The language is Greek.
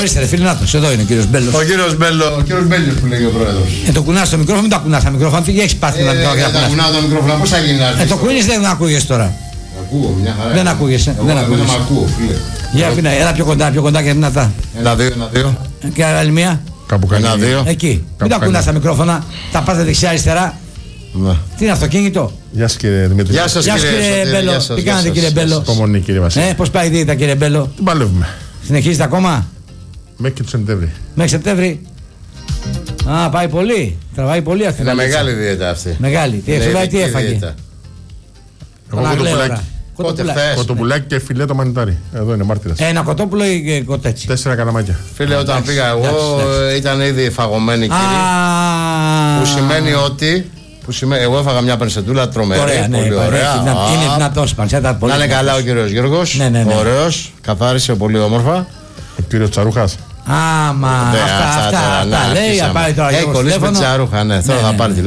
ορίστε, ρε φίλε, νάτος, εδώ είναι ο κύριος Μπέλος. Ο κύριος Μπέλιος που λέγει ο πρόεδρος. Το κουνάς το μικρόφωνο, μην τα κουνάς τα μικρόφωνα, τι έχεις πάθει να τα κουνάω το μικρόφωνο, πώς θα γίνει. Το κουνείς δεν ακούγεσαι τώρα. Ακούω, μια χαρά. Δεν ακούγεσαι. Δεν ακούω, φίλε. Για αφήνω, έλα πιο κοντά και δυνατά. Ένα-δύο. Και άλλη μία. Κάπου κάνει. Ένα-δύο. Εκεί. Μην τα κουνάς τα μικρόφωνα, τα πάτε δεξιά-αριστερά. Τι είναι αυτοκίνητο. Γεια σας κύριε Δημήτρη. Γεια σας κύριε Μπέλο. Τι κάνετε κύριε Μπέλο. Υπομονή κύριε Βασίλη. Πώς πάει η δίαιτα κύριε Μπέλο. Την παλεύουμε. Συνεχίζετε ακόμα. Μέχρι και το Σεπτέμβρη. Μέχρι Σεπτέμβρη. Α, πάει πολύ. Τραβάει πολύ αυτή. Είναι μεγάλη δίαιτα αυτή. Μεγάλη. Τι έφαγε. Εγώ κοτοπουλάκι και φιλέ το μανιτάρι. Εδώ είναι μάρτυρας. Ένα κοτόπουλο ή κοτέτσι. 4 καλαμάκια. Φίλε, όταν πήγα εγώ ήταν ήδη φαγωμένοι κύριοι. Που σημαίνει ότι. Εγώ έφαγα μια πανσετούλα τρομερή. Πολύ ωραία. Είναι δυνατός πανσέτα. Να είναι καλά ο κύριος Γιώργος. Ωραίος. Καθάρισε πολύ όμορφα. Ο κύριος Τσαρούχας. Άμα αυτά λέει. Θα πάρει τώρα Γιώργος τηλέφωνο. Τσαρούχα, ναι. Τώρα θα πάρει